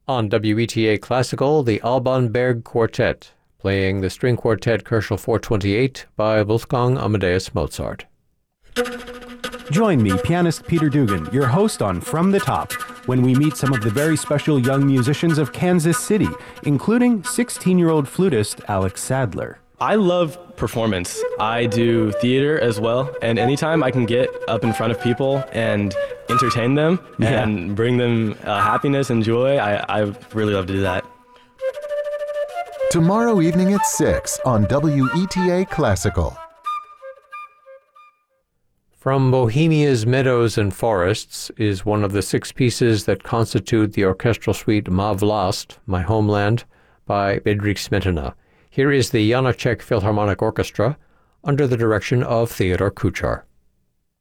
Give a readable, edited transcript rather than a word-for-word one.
On WETA Classical, the Alban Berg Quartet, playing the String Quartet Koelschel 428 by Wolfgang Amadeus Mozart. Join me, pianist Peter Dugan, your host on From the Top, when we meet some of the very special young musicians of Kansas City, including 16-year-old flutist Alex Sadler. I love performance. I do theater as well, and anytime I can get up in front of people and entertain them and bring them happiness and joy, I really love to do that. Tomorrow evening at 6 on WETA Classical. From Bohemia's Meadows and Forests is one of the 6 pieces that constitute the orchestral suite Ma Vlast, My Homeland, by Bedřich Smetana. Here is the Janáček Philharmonic Orchestra under the direction of Theodor Kuchar.